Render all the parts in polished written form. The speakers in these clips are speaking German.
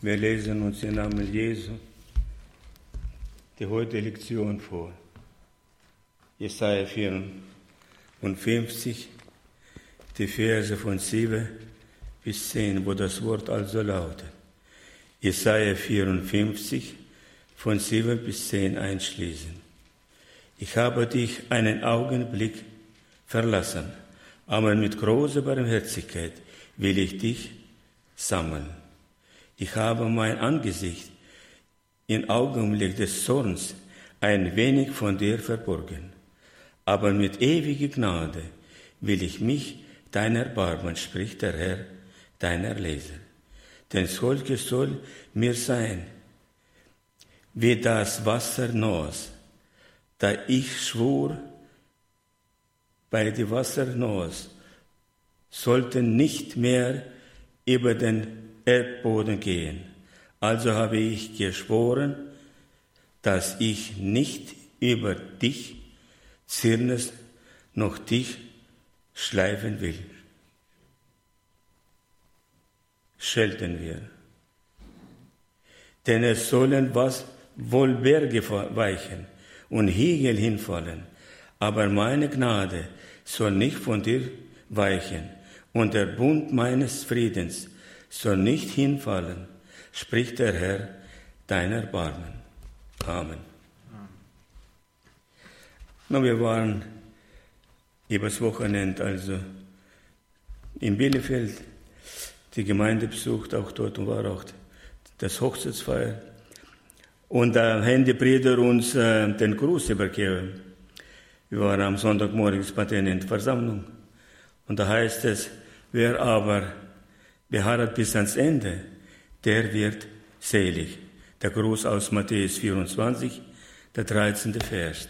Wir lesen uns im Namen Jesu die heutige Lektion vor. Jesaja 54, die Verse von 7 bis 10, wo das Wort also lautet. Jesaja 54, von 7 bis 10 einschließen. Ich habe dich einen Augenblick verlassen, aber mit großer Barmherzigkeit will ich dich sammeln. Ich habe mein Angesicht im Augenblick des Zorns ein wenig von dir verborgen, aber mit ewiger Gnade will ich mich deiner erbarmen, spricht der Herr, dein Erlöser. Denn solches soll mir sein, wie das Wasser Noahs, da ich schwur, bei dem Wasser Noahs sollten nicht mehr über den Erdboden gehen. Also habe ich geschworen, dass ich nicht über dich zürnen noch dich schleifen will. Schelten wir. Denn es sollen wohl Berge weichen und Hügel hinfallen, aber meine Gnade soll nicht von dir weichen und der Bund meines Friedens soll nicht hinfallen, spricht der Herr, dein Erbarmen. Amen. Wir waren übers Wochenende also in Bielefeld, die Gemeinde besucht, auch dort war auch das Hochzeitsfeier. Und da haben die Brüder uns den Gruß übergeben. Wir waren am Sonntagmorgen bei denen in der Versammlung. Und da heißt es, wer aber beharrt bis ans Ende, der wird selig. Der Gruß aus Matthäus 24, der 13. Vers.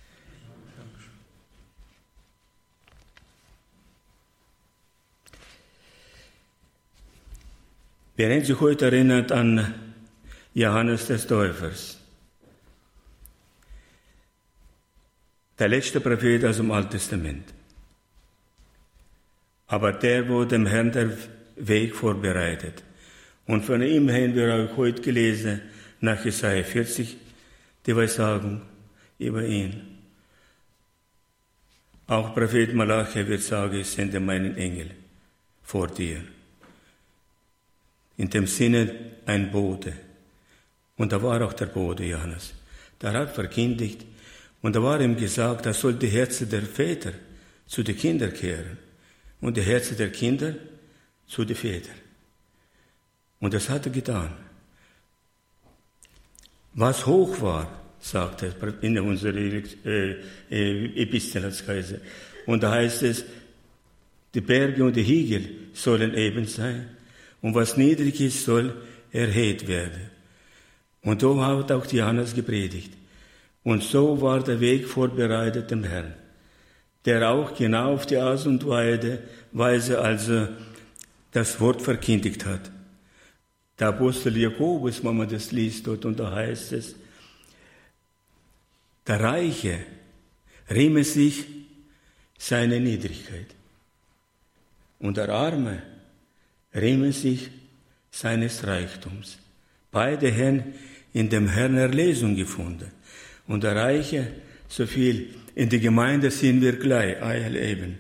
Wir haben sich heute erinnert an Johannes des Täufers, der letzte Prophet aus dem Alten Testament. Aber der, wo dem Herrn der Weg vorbereitet. Und von ihm haben wir auch heute gelesen, nach Jesaja 40, die Weissagung über ihn. Auch Prophet Malachi wird sagen, ich sende meinen Engel vor dir. In dem Sinne ein Bote. Und da war auch der Bote Johannes. Der hat verkündigt und da war ihm gesagt, da soll die Herzen der Väter zu den Kindern kehren und die Herzen der Kinder zu den Vätern. Und das hat er getan. Was hoch war, sagt er in unserer Epistel als Kaiser. Und da heißt es, die Berge und die Hügel sollen eben sein. Und was niedrig ist, soll erhöht werden. Und so hat auch Johannes gepredigt. Und so war der Weg vorbereitet dem Herrn, der auch genau auf die Art und Weise also das Wort verkündigt hat. Der Apostel Jakobus, wenn man das liest dort, und da heißt es, der Reiche rühme sich seine Niedrigkeit und der Arme rühme sich seines Reichtums. Beide haben in dem Herrn Erlösung gefunden. Und der Reiche, so viel in der Gemeinde sind wir gleich, eben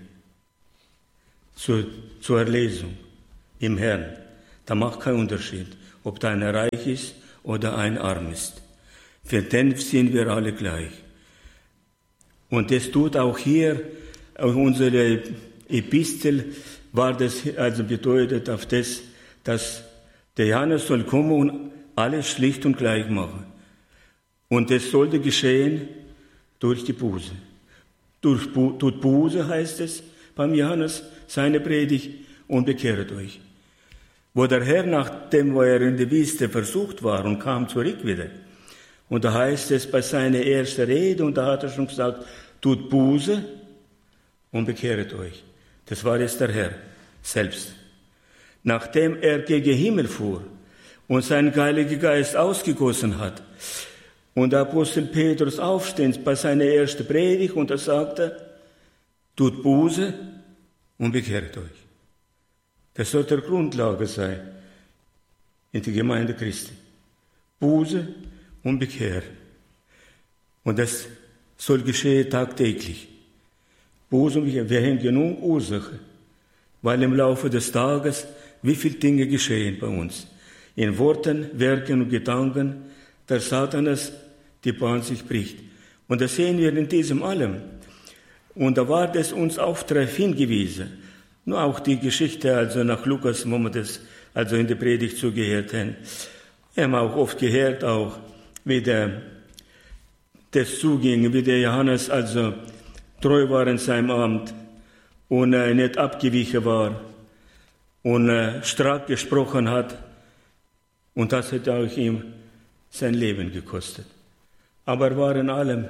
zur Erlösung im Herrn. Da macht keinen Unterschied, ob da einer reich ist oder ein arm ist. Für den sind wir alle gleich. Und das tut auch hier, auf unsere Epistel, war das also bedeutet auf das, dass der Johannes soll kommen und alles schlicht und gleich machen. Und das sollte geschehen durch die Buße. Durch Buße heißt es beim Johannes, seine Predigt, und bekehret euch. Wo der Herr, nachdem er in der Wüste versucht war und kam zurück wieder, und da heißt es bei seiner ersten Rede, und da hat er schon gesagt, tut Buße und bekehret euch. Das war jetzt der Herr selbst. Nachdem er gegen Himmel fuhr und seinen Heiligen Geist ausgegossen hat, und der Apostel Petrus aufsteht bei seiner ersten Predigt, und er sagte, tut Buße und bekehrt euch. Das soll der Grundlage sein in die Gemeinde Christi. Buße und Bekehr. Und das soll geschehen tagtäglich. Buße und Bekehr. Wir haben genug Ursache, weil im Laufe des Tages wie viele Dinge geschehen bei uns. In Worten, Werken und Gedanken, der Satanas die Bahn sich bricht. Und das sehen wir in diesem allem. Und da war das uns auch darauf hingewiesen. Nur auch die Geschichte, also nach Lukas, wo wir das also in der Predigt zugehört haben. Wir haben auch oft gehört, auch wie das zuging, wie der Johannes also treu war in seinem Amt und nicht abgewichen war und stark gesprochen hat. Und das hat auch ihm sein Leben gekostet. Aber er war in allem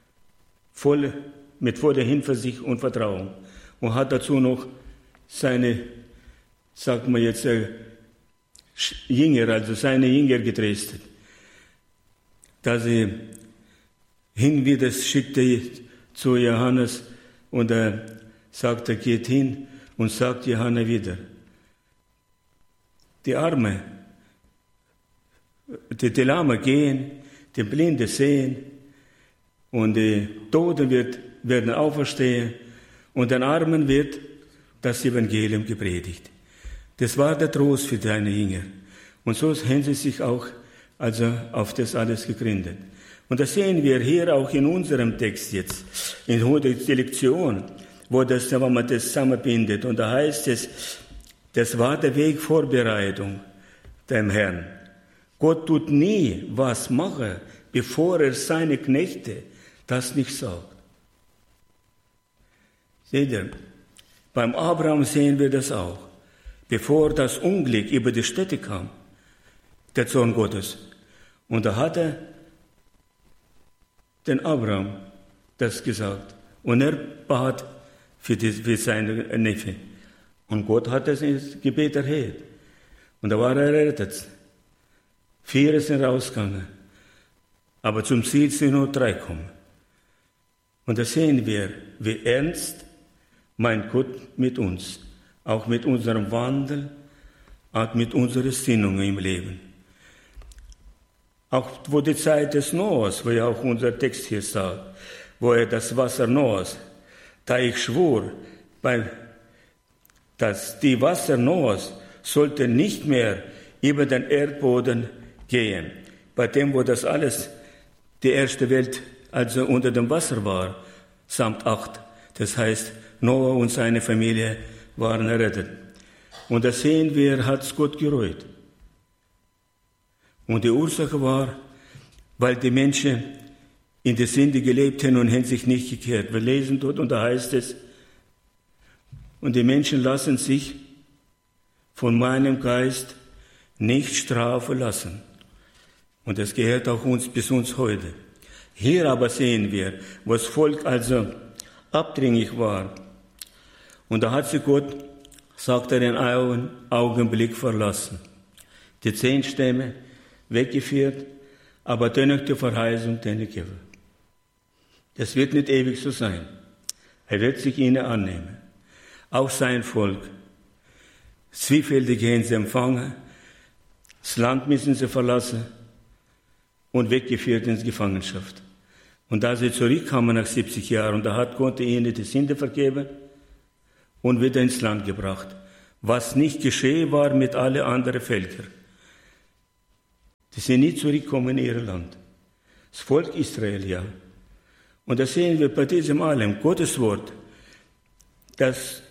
mit voller Hinversicht und Vertrauen und hat dazu noch seine, sagen wir jetzt, seine Jünger getröstet, dass sie wieder schickte zu Johannes und er sagte, geht hin und sagt Johannes wieder, die Arme, die Lahme gehen, die Blinde sehen und die Toten werden auferstehen und den Armen wird das Evangelium gepredigt. Das war der Trost für deine Jünger. Und so haben sie sich auch also auf das alles gegründet. Und das sehen wir hier auch in unserem Text jetzt, in der Lektion, wenn man das zusammenbindet. Und da heißt es, das war der Weg Vorbereitung dem Herrn. Gott tut nie was machen, bevor er seine Knechte das nicht sagt. Seht ihr, beim Abraham sehen wir das auch. Bevor das Unglück über die Städte kam, der Sohn Gottes. Und da hat er den Abraham das gesagt. Und er bat für seinen Neffe. Und Gott hat das Gebet erhört. Und da war er errettet. 4 sind rausgegangen. Aber zum Ziel sind nur 3 gekommen. Und da sehen wir, wie ernst meint Gott mit uns. Auch mit unserem Wandel, auch mit unseren Sinnungen im Leben. Auch wo die Zeit des Noahs, wo ja auch unser Text hier sagt, wo er das Wasser Noahs, da ich schwur, dass die Wasser Noahs sollten nicht mehr über den Erdboden gehen. Bei dem, wo das alles, die erste Welt, also unter dem Wasser war, samt 8. Das heißt, Noah und seine Familie waren errettet. Und da sehen wir, hat es Gott gereut. Und die Ursache war, weil die Menschen in der Sünde gelebt haben und haben sich nicht gekehrt. Wir lesen dort und da heißt es, und die Menschen lassen sich von meinem Geist nicht strafen lassen. Und das gehört auch uns bis uns heute. Hier aber sehen wir, wo das Volk also abdringlich war. Und da hat sie Gott, sagt er, einen Augenblick verlassen. Die 10 Stämme weggeführt, aber dennoch die Verheißung denen gegeben. Das wird nicht ewig so sein. Er wird sich ihnen annehmen. Auch sein Volk. Zwiefältig gehen sie empfangen, das Land müssen sie verlassen und weggeführt in die Gefangenschaft. Und da sie zurückkamen nach 70 Jahren, und da hat Gott ihnen die Sünde vergeben und wieder ins Land gebracht, was nicht geschehen war mit allen anderen Völkern. Die sind nie zurückgekommen in ihr Land. Das Volk Israel, ja. Und da sehen wir bei diesem allem, Gottes Wort, das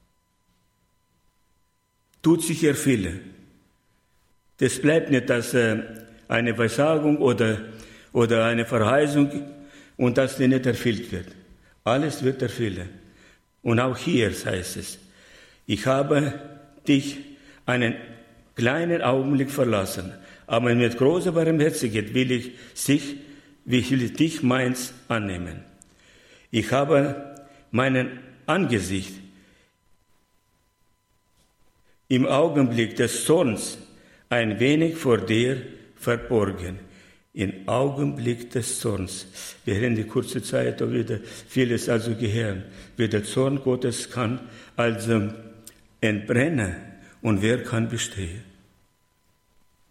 tut sich erfüllen. Das bleibt nicht, dass eine Versagung oder eine Verheißung und dass die nicht erfüllt wird. Alles wird erfüllen. Und auch hier heißt es, ich habe dich einen kleinen Augenblick verlassen, aber mit großer Barmherzigkeit will ich dich meins annehmen. Ich habe meinen Angesicht im Augenblick des Zorns ein wenig vor dir verborgen. Im Augenblick des Zorns. Wir haben in die kurze Zeit auch wieder vieles also gehört. Wie der Zorn Gottes kann also entbrennen und wer kann bestehen.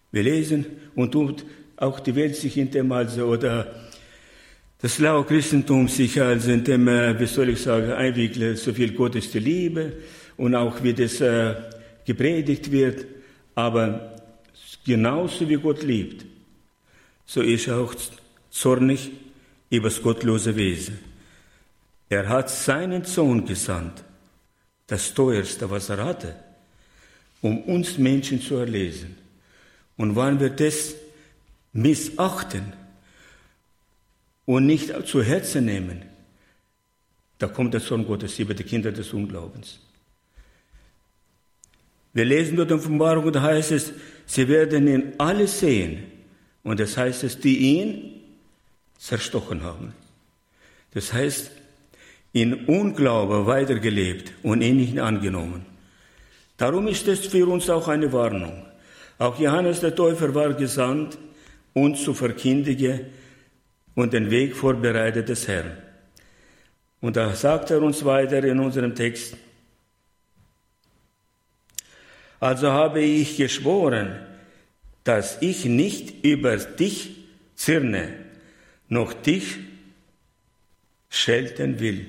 Wir lesen und tut auch die Welt sich in dem oder das laue Christentum sich in dem, einwickelt, so viel Gott ist die Liebe und auch wie das gepredigt wird, aber genauso wie Gott liebt, so ist er auch zornig über das gottlose Wesen. Er hat seinen Sohn gesandt, das Teuerste, was er hatte, um uns Menschen zu erlesen. Und wenn wir das missachten und nicht zu Herzen nehmen, da kommt der Zorn Gottes über die Kinder des Unglaubens. Wir lesen dort in der Offenbarung, da heißt es, sie werden ihn alle sehen. Und das heißt es, die ihn zerstochen haben. Das heißt, in Unglaube weitergelebt und ihn nicht angenommen. Darum ist es für uns auch eine Warnung. Auch Johannes der Täufer war gesandt, uns zu verkündigen und den Weg vorbereitet des Herrn. Und da sagt er uns weiter in unserem Text, also habe ich geschworen, dass ich nicht über dich zürne, noch dich schelten will.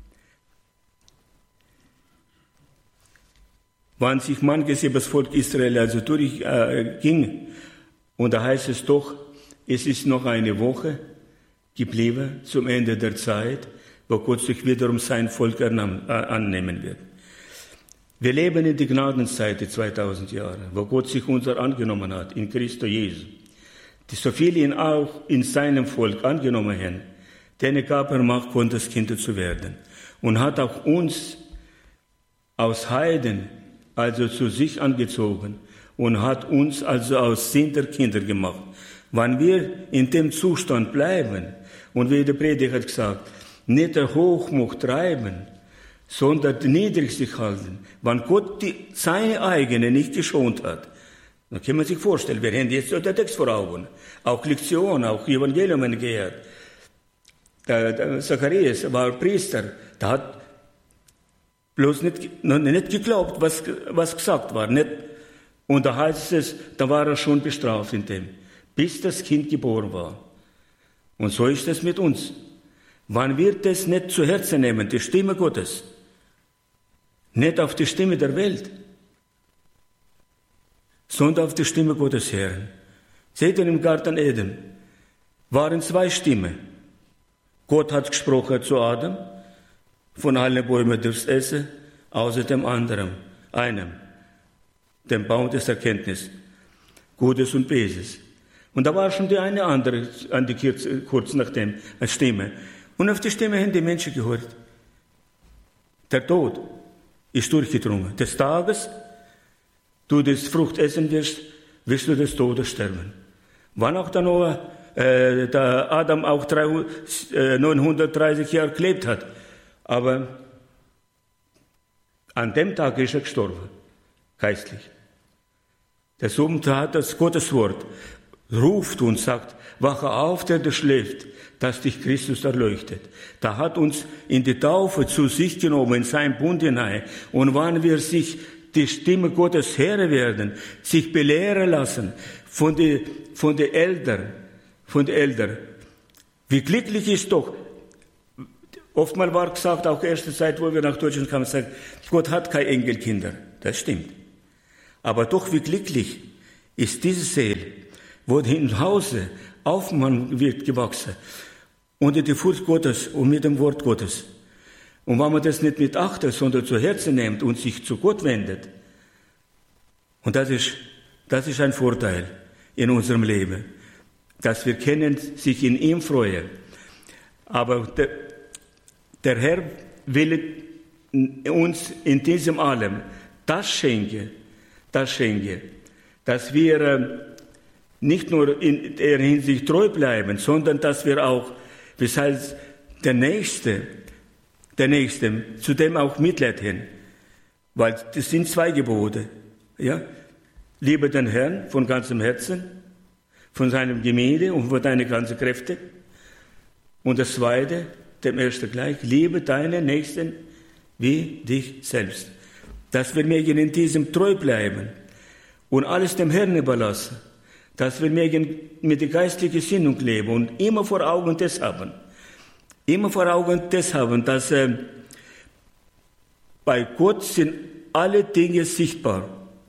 Wann sich manches über das Volk Israel durchging, und da heißt es doch, es ist noch eine Woche geblieben zum Ende der Zeit, wo Gott sich wiederum sein Volk annehmen wird. Wir leben in der Gnadenzeit, die 2000 Jahre, wo Gott sich unser angenommen hat, in Christo Jesu. Die so viele ihn auch in seinem Volk angenommen haben, denen gab er Macht, Gotteskinder zu werden. Und hat auch uns aus Heiden, also zu sich angezogen und hat uns also aus Kinderkinder gemacht. Wenn wir in dem Zustand bleiben, und wie der Prediger hat gesagt, nicht der Hochmut treiben, sondern niedrig sich halten. Wenn Gott seine eigene nicht geschont hat, dann kann man sich vorstellen, wir haben jetzt den Text vor Augen, auch Lektion, auch Evangelium gehört. Der Zacharias war Priester, der hat bloß nicht geglaubt, was gesagt war. Nicht. Und da heißt es, da war er schon bestraft in dem, bis das Kind geboren war. Und so ist es mit uns. Wenn wir das nicht zu Herzen nehmen, die Stimme Gottes, nicht auf die Stimme der Welt, sondern auf die Stimme Gottes Herrn. Seht ihr, im Garten Eden waren zwei Stimmen. Gott hat gesprochen zu Adam, von allen Bäumen dürft ihr essen, außer dem anderen, einem, dem Baum des Erkenntnis, Gutes und Böses. Und da war schon die eine andere, kurz nachdem, eine Stimme. Und auf die Stimme haben die Menschen gehört. Der Tod ist durchgedrungen. Des Tages, du das Frucht essen wirst, wirst du des Todes sterben. Wann auch der Adam auch 930 Jahre gelebt hat. Aber an dem Tag ist er gestorben, geistlich. Deshalb hat das Gotteswort, ruft und sagt, wache auf, der du schläft, dass dich Christus erleuchtet. Da hat uns in die Taufe zu sich genommen, in sein Bund hinein. Und wann wir sich die Stimme Gottes hören werden, sich belehren lassen von den Eltern, wie glücklich ist doch, oftmals war gesagt, auch erste Zeit, wo wir nach Deutschland kamen, sagt, Gott hat keine Enkelkinder. Das stimmt. Aber doch, wie glücklich ist diese Seele, wo im Hause Aufmann wird gewachsen, unter die Furcht Gottes und mit dem Wort Gottes. Und wenn man das nicht mit achtet, sondern zu Herzen nimmt und sich zu Gott wendet, und das ist ein Vorteil in unserem Leben, dass wir können sich in ihm freuen. Aber der Herr will uns in diesem allem das schenken, dass wir nicht nur in der Hinsicht treu bleiben, sondern dass wir auch, weshalb der Nächste, zu dem auch Mitleid haben. Weil das sind zwei Gebote. Ja? Liebe den Herrn von ganzem Herzen, von seinem Gemeinde und von deinen ganzen Kräften. Und das Zweite, dem ersten gleich, liebe deinen Nächsten wie dich selbst. Dass wir mögen in diesem treu bleiben und alles dem Herrn überlassen. dass wir mit der geistlichen Gesinnung leben und immer vor Augen das haben. Immer vor Augen das haben, dass bei Gott sind alle Dinge sichtbar.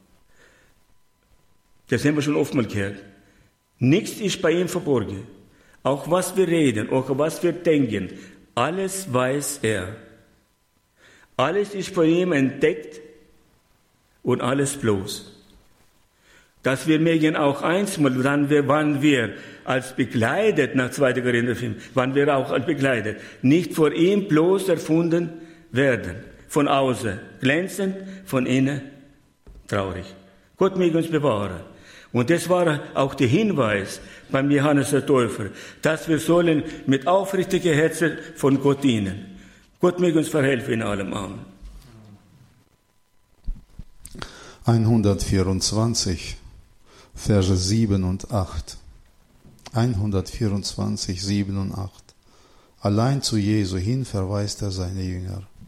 Das haben wir schon oftmals gehört. Nichts ist bei ihm verborgen. Auch was wir reden, auch was wir denken, alles weiß er. Alles ist von ihm entdeckt und alles bloß. Dass wir mögen auch einmal, wann wir als begleitet, nach 2. Korinther 5, wann wir auch als begleitet, nicht vor ihm bloß erfunden werden. Von außen glänzend, von innen traurig. Gott möge uns bewahren. Und das war auch der Hinweis beim Johannes der Täufer, dass wir sollen mit aufrichtigem Herzen von Gott dienen. Gott möge uns verhelfen in allem. Amen. 124, Verse 7 und 8. 124, 7 und 8. Allein zu Jesu hin verweist er seine Jünger.